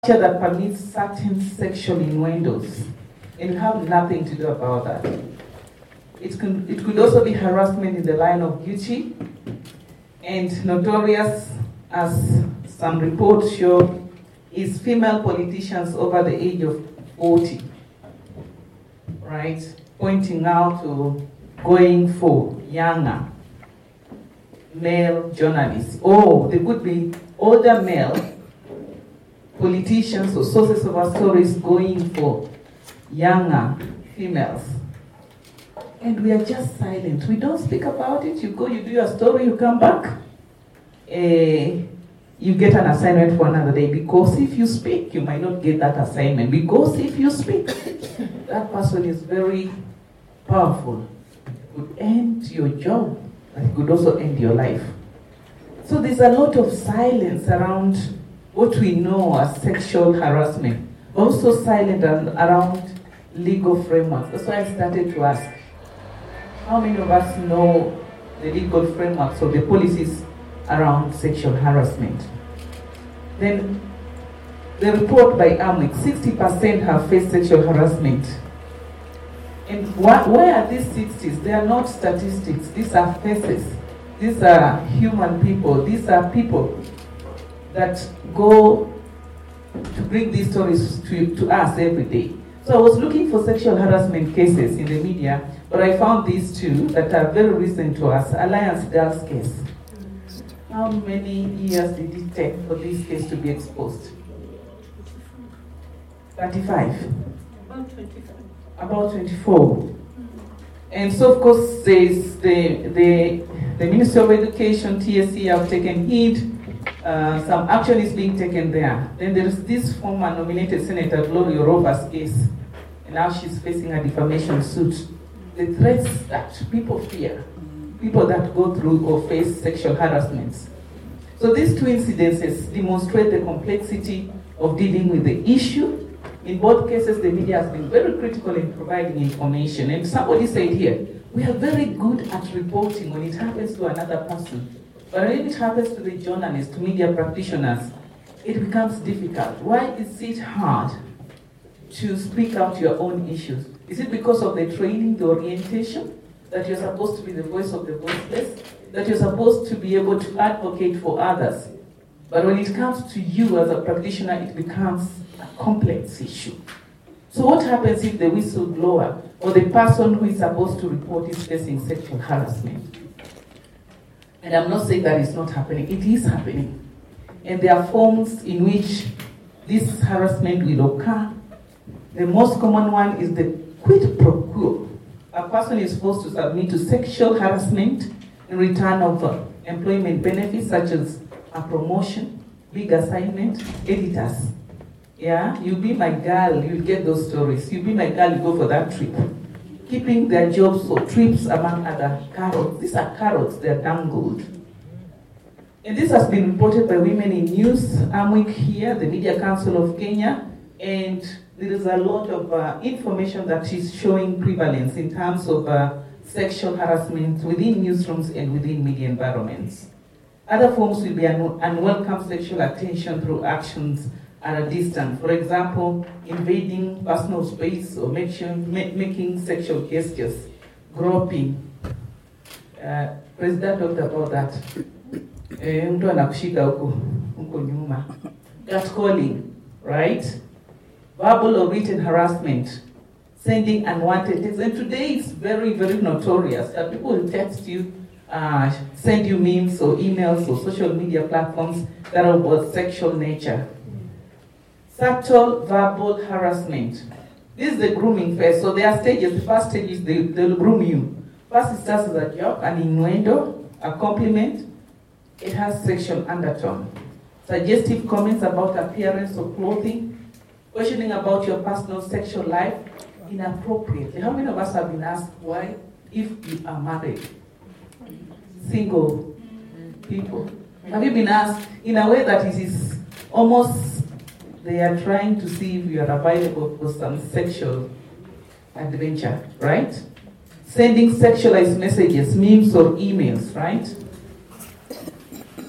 that permits certain sexual innuendos and have nothing to do about that. It could also be harassment in the line of duty and notorious, as some reports show, is female politicians over the age of 40, right? Pointing out to going for younger male journalists. Or they could be older male politicians or sources of our stories going for younger females. And we are just silent. We don't speak about it. You go, you do your story, you come back. You get an assignment for another day, because if you speak, you might not get that assignment. Because if you speak, that person is very powerful. It could end your job, but it could also end your life. So there's a lot of silence around what we know as sexual harassment. Also silent around legal frameworks. That's why I started to ask, how many of us know the legal frameworks or the policies around sexual harassment? Then the report by AMWIC, 60% have faced sexual harassment. And where are these 60s? They are not statistics. These are faces. These are human people. These are people that go to bring these stories to us every day. So I was looking for sexual harassment cases in the media, but I found these two that are very recent to us. Alliance Girls case. How many years did it take for this case to be exposed? 35. About 25. About 24. And so, of course, there's the Ministry of Education, TSC, have taken heed. Some action is being taken there. Then there is this former nominated Senator Gloria Rova's case, and now she's facing a defamation suit. The threats that people fear, people that go through or face sexual harassments. So these two incidences demonstrate the complexity of dealing with the issue. In both cases, the media has been very critical in providing information. And somebody said here, we are very good at reporting when it happens to another person. But when it happens to the journalists, to media practitioners, it becomes difficult. Why is it hard to speak out your own issues? Is it because of the training, the orientation, that you're supposed to be the voice of the voiceless, that you're supposed to be able to advocate for others? But when it comes to you as a practitioner, it becomes a complex issue. So what happens if the whistleblower or the person who is supposed to report is facing sexual harassment? And I'm not saying that it's not happening. It is happening. And there are forms in which this harassment will occur. The most common one is the quid pro quo. A person is supposed to submit to sexual harassment in return of employment benefits such as a promotion, big assignment, editors. Yeah, you be my girl, you'll get those stories. You be my girl, you go for that trip. Keeping their jobs or trips among other carrots. These are carrots, they're dangled. And this has been reported by Women in News, AMWIC here, the Media Council of Kenya, and there is a lot of information that is showing prevalence in terms of sexual harassment within newsrooms and within media environments. Other forms will be unwelcome sexual attention through actions at a distance. For example, invading personal space or making sexual gestures, groping. President talked about that. Mtu anakushika huko nyuma. Catcalling, right? Verbal or written harassment, sending unwanted texts. And today it's very, very notorious that people will text you, send you memes or emails or social media platforms that are of sexual nature. Subtle verbal harassment. This is the grooming phase. So there are stages. The first stage is they'll groom you. First it starts as a joke, an innuendo, a compliment. It has sexual undertone. Suggestive comments about appearance or clothing. Questioning about your personal sexual life inappropriately. How many of us have been asked why, if you are married? Single people. Have you been asked in a way that it is almost they are trying to see if you are available for some sexual adventure, right? Sending sexualized messages, memes or emails, right?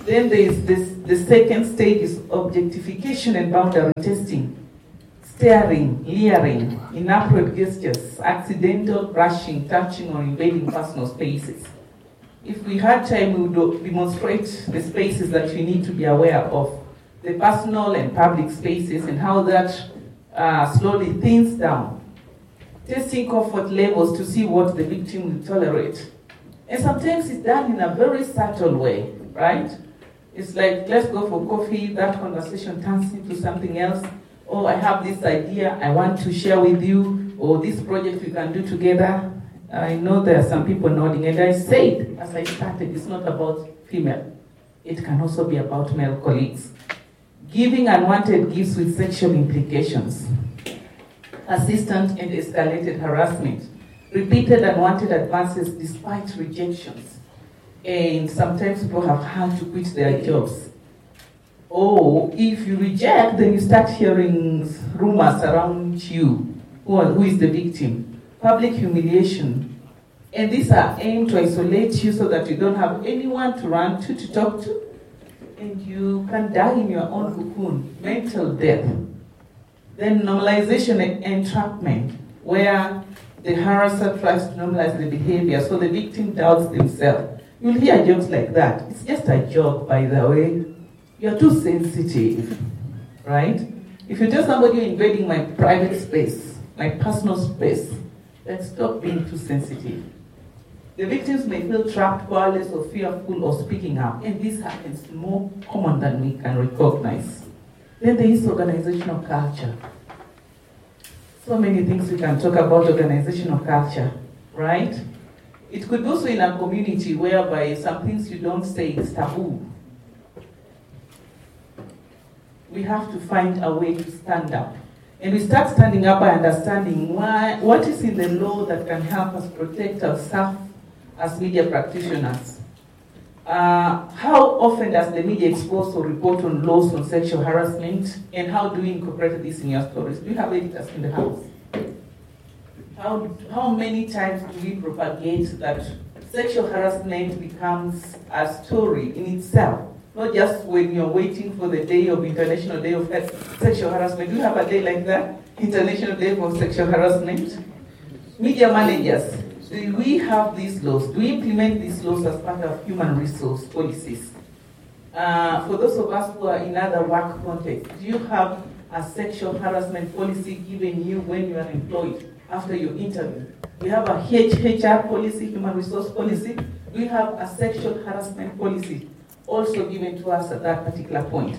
Then there is the second stage is objectification and boundary testing. Staring, leering, inappropriate gestures, accidental brushing, touching, or invading personal spaces. If we had time, we would demonstrate the spaces that you need to be aware of, the personal and public spaces, and how that slowly thins down. Testing comfort levels to see what the victim will tolerate. And sometimes it's done in a very subtle way, right? It's like, let's go for coffee, that conversation turns into something else. Oh, I have this idea I want to share with you, or this project we can do together. I know there are some people nodding, and I said, as I started, it's not about female. It can also be about male colleagues. Giving unwanted gifts with sexual implications. Persistent and escalated harassment. Repeated unwanted advances despite rejections. And sometimes people have had to quit their jobs. Or if you reject, then you start hearing rumors around you. Who is the victim? Public humiliation. And these are aimed to isolate you so that you don't have anyone to run to talk to. And you can die in your own cocoon, mental death. Then normalization and entrapment, where the harasser tries to normalize the behavior so the victim doubts themselves. You'll hear jokes like that. It's just a joke, by the way. You're too sensitive, right? If you tell somebody you're invading my private space, my personal space, then stop being too sensitive. The victims may feel trapped, powerless, or fearful, or speaking up, and this happens more common than we can recognize. Then there is organizational culture. So many things we can talk about organizational culture, right? It could also in a community whereby some things you don't say is taboo. We have to find a way to stand up. And we start standing up by understanding what is in the law that can help us protect ourselves as media practitioners. How often does the media expose or report on laws on sexual harassment, and how do we incorporate this in your stories? Do you have editors in the house? How many times do we propagate that sexual harassment becomes a story in itself? Not just when you're waiting for the day of International Day of Sexual Harassment. Do you have a day like that? International Day for Sexual Harassment? Media managers, do we have these laws? Do we implement these laws as part of human resource policies? For those of us who are in other work contexts, do you have a sexual harassment policy given you when you are employed after your interview? Do you have a HR policy, human resource policy? Do you have a sexual harassment policy also given to us at that particular point?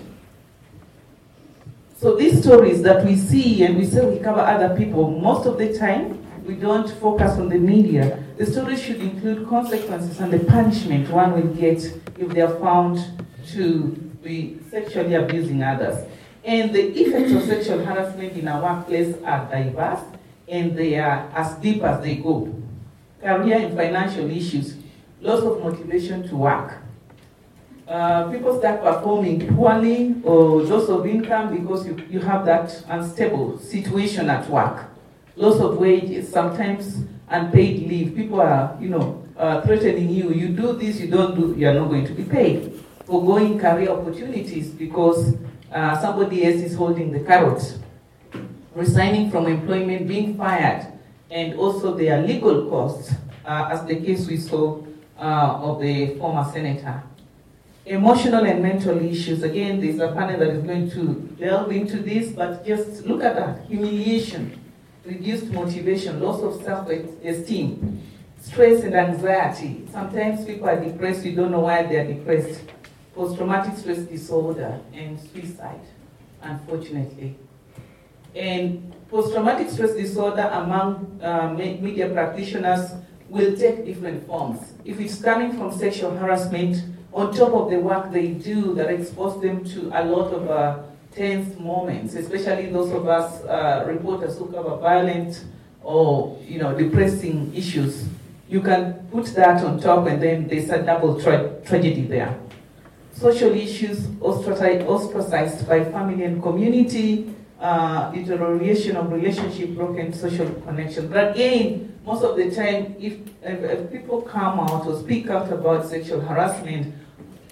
So these stories that we see and we say we cover other people, most of the time we don't focus on the media. The stories should include consequences and the punishment one will get if they are found to be sexually abusing others. And the effects of sexual harassment in our workplace are diverse and they are as deep as they go. Career and financial issues, loss of motivation to work. People start performing poorly or loss of income because you have that unstable situation at work. Loss of wages, sometimes unpaid leave. People are, threatening you. You do this, you don't do, you are not going to be paid. Foregoing career opportunities because somebody else is holding the carrot. Resigning from employment, being fired, and also their legal costs, as the case we saw of the former senator. Emotional and mental issues. Again, there's a panel that is going to delve into this, but just look at that. Humiliation, reduced motivation, loss of self-esteem, stress and anxiety. Sometimes people are depressed, you don't know why they're depressed. Post-traumatic stress disorder and suicide, unfortunately. And post-traumatic stress disorder among media practitioners will take different forms. If it's coming from sexual harassment, on top of the work they do that expose them to a lot of tense moments, especially those of us reporters who cover violent or depressing issues, you can put that on top and then there's a double tragedy there. Social issues, ostracized by family and community, deterioration of relationship, broken social connection. But again, most of the time, if people come out or speak out about sexual harassment,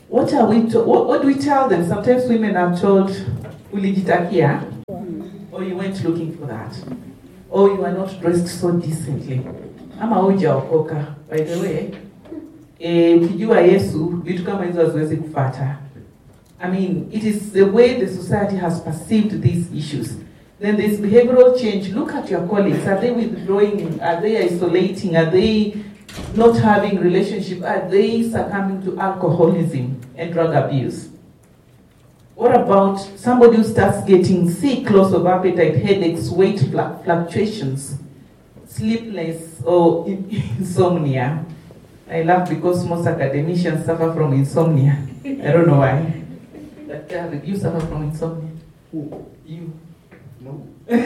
what do we tell them? Sometimes women are told, ulijitakia, or you went looking for that, or you are not dressed so decently. Ama hujaokoka, by the way. Ukijua Yesu, vitu kama hizo haziwezi kufuata. I mean, it is the way the society has perceived these issues. Then there's behavioral change. Look at your colleagues. Are they withdrawing? Are they isolating? Are they not having relationship? Are they succumbing to alcoholism and drug abuse? What about somebody who starts getting sick, loss of appetite, headaches, weight fluctuations, sleepless, or insomnia? I laugh because most academicians suffer from insomnia. I don't know why. But you suffer from insomnia? Who? You. No.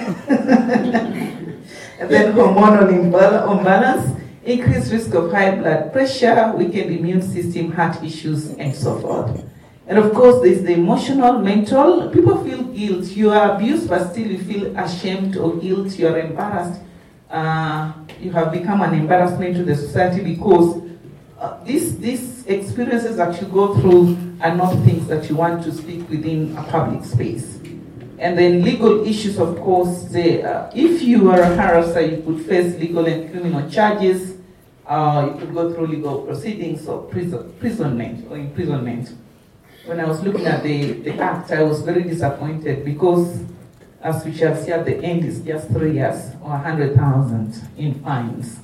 And then hormonal imbalance, increased risk of high blood pressure, weakened immune system, heart issues, and so forth. And of course, there's the emotional, mental. People feel guilt. You are abused, but still you feel ashamed or guilt. You are embarrassed. You have become an embarrassment to the society because these experiences that you go through are not things that you want to speak within a public space. And then legal issues, of course, if you are a harasser, you could face legal and criminal charges. You could go through legal proceedings or imprisonment. When I was looking at the act, I was very disappointed because, as we shall see at the end, it's just 3 years or 100,000 in fines.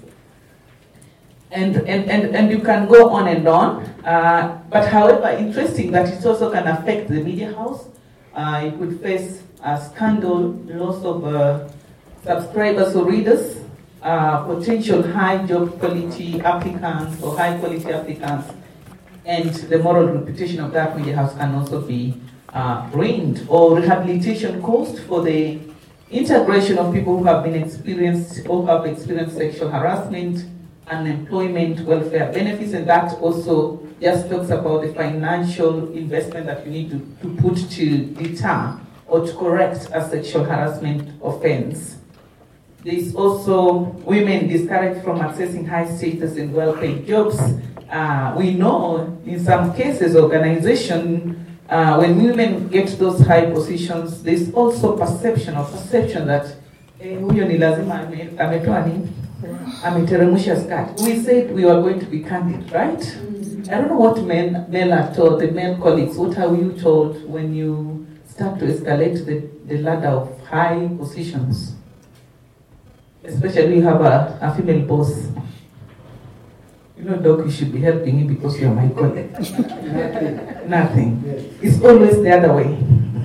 And you can go on and on. But however, interesting that it also can affect the media house. You could face a scandal, loss of subscribers or readers, potential high job quality applicants or high quality applicants, and the moral reputation of that media house can also be ruined, or rehabilitation cost for the integration of people who have experienced sexual harassment, unemployment, welfare benefits, and that also just talks about the financial investment that you need to put to deter or to correct a sexual harassment offense. There's also women discouraged from accessing high status and well-paid jobs. We know in some cases, when women get those high positions, there's also perception that huyo ni lazima ametoa nini? Ameteremsha skirt. We said we were going to be candid, right? I don't know what men are told, the male colleagues. What are you told when you start to escalate the ladder of high positions? Especially you have a female boss. You know, Doc, you should be helping me because you're my colleague. Nothing. Yes. It's always the other way.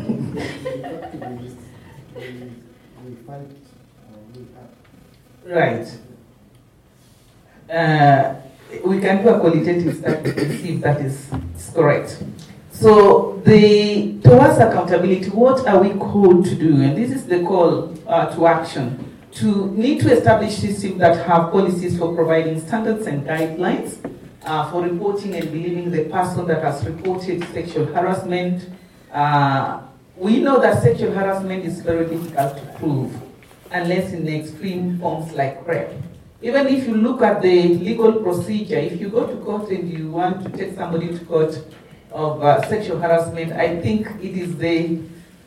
Right. We can do a qualitative study to see if that is correct. So, towards accountability, what are we called to do? And this is the call to action. To need to establish systems that have policies for providing standards and guidelines for reporting and believing the person that has reported sexual harassment. We know that sexual harassment is very difficult to prove unless in extreme forms like rape. Even if you look at the legal procedure, if you go to court and you want to take somebody to court of sexual harassment, I think it is the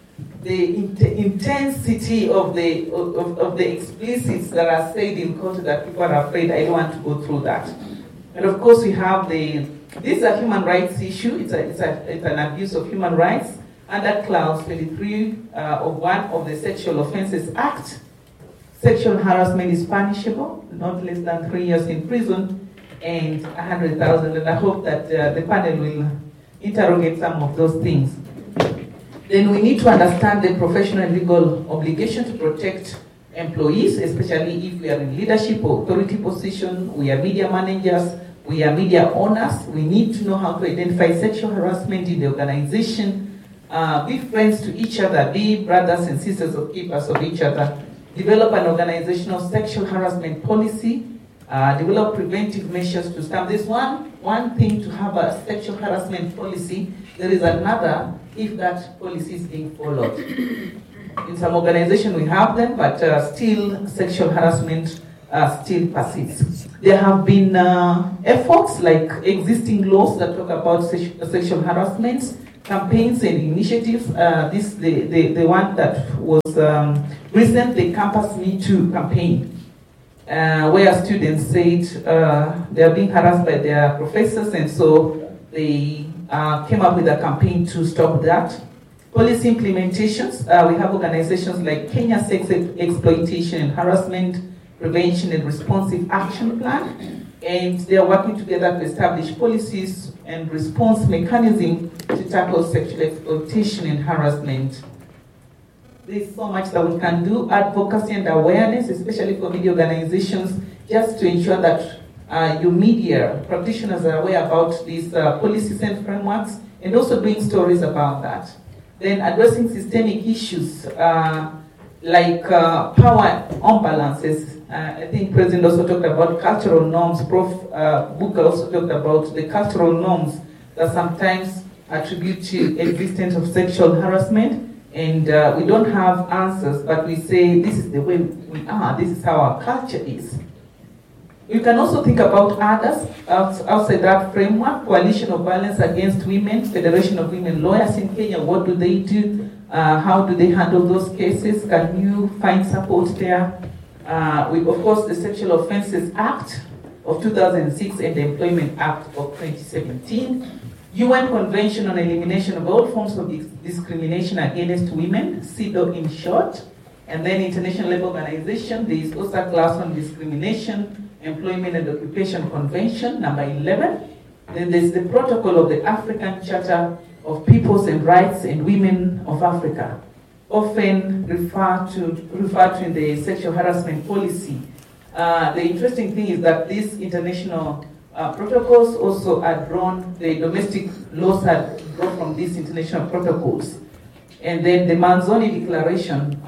intensity of the explicits that are said in court that people are afraid. I don't want to go through that. And of course, we have this is a human rights issue. It's an abuse of human rights under Clause 23 of 1 of the Sexual Offences Act. Sexual harassment is punishable, not less than 3 years in prison and 100,000. And I hope that the panel will interrogate some of those things. Then we need to understand the professional and legal obligation to protect employees, especially if we are in leadership or authority position, we are media managers, we are media owners. We need to know how to identify sexual harassment in the organization, be friends to each other, be brothers and sisters or keepers of each other, develop an organizational sexual harassment policy, develop preventive measures to stop this. One thing to have a sexual harassment policy, there is another if that policy is being followed. In some organizations we have them, but still sexual harassment still persists. There have been efforts like existing laws that talk about sexual harassment, campaigns and initiatives. The one that was recent, the Campus Me Too campaign, where students said they are being harassed by their professors, and so they came up with a campaign to stop that. Policy implementations, we have organizations like Kenya Sex Exploitation and Harassment Prevention and Responsive Action Plan, and they are working together to establish policies and response mechanisms to tackle sexual exploitation and harassment. There's so much that we can do, advocacy and awareness, especially for media organizations, just to ensure that your media practitioners are aware about these policies and frameworks, and also doing stories about that. Then addressing systemic issues like power imbalances. I think President also talked about cultural norms. Prof. Booker also talked about the cultural norms that sometimes attribute to existence of sexual harassment, and we don't have answers, but we say this is the way we are, this is how our culture is. You can also think about others outside that framework. Coalition of Violence Against Women, Federation of Women Lawyers in Kenya, what do they do? How do they handle those cases? Can you find support there? Of course, the Sexual Offences Act of 2006 and the Employment Act of 2017. UN Convention on Elimination of All Forms of Discrimination Against Women, CEDAW in short. And then International Labour Organization, there is also a class on discrimination, Employment and Occupation Convention, number 11. Then there's the Protocol of the African Charter of Peoples and Rights and Women of Africa, often referred to in the sexual harassment policy. The interesting thing is that these international protocols also are drawn, the domestic laws are drawn from these international protocols. And then the Manzoni Declaration,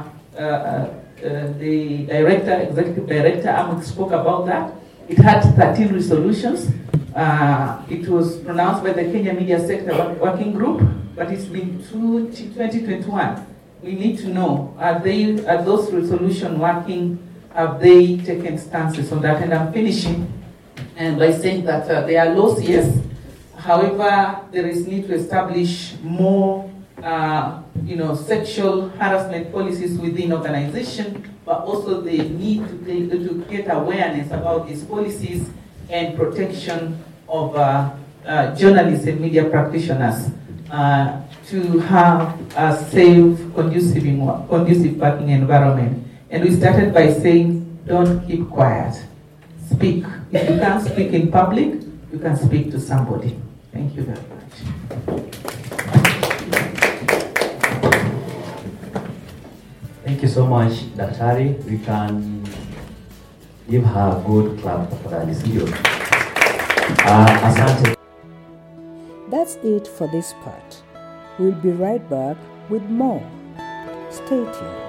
the executive director, Ahmed, spoke about that. It had 13 resolutions. It was pronounced by the Kenya Media Sector Working Group, but it's been 2021. We need to know, are those resolutions working? Have they taken stances on that? And I'm finishing by saying that there are laws, yes. However, there is need to establish more sexual harassment policies within organizations, but also they need to create awareness about these policies and protection of journalists and media practitioners to have a safe, conducive working environment. And we started by saying, don't keep quiet. Speak. If you can't speak in public, you can speak to somebody. Thank you very much. Thank you so much, Daktari. We can give her a good clap for that. Asante. That's it for this part. We'll be right back with more. Stay tuned.